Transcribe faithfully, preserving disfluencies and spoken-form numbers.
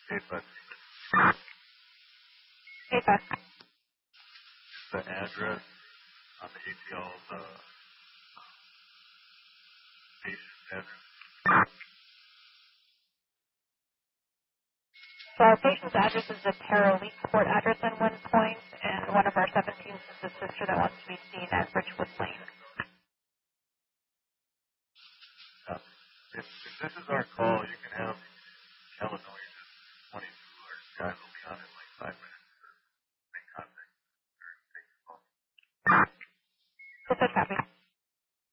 Hey, but Hey, Beth. the address on the A T L's uh, patient address. So our patient's address is the Para Leak Port address at one point, and one of our seventeens is the sister that wants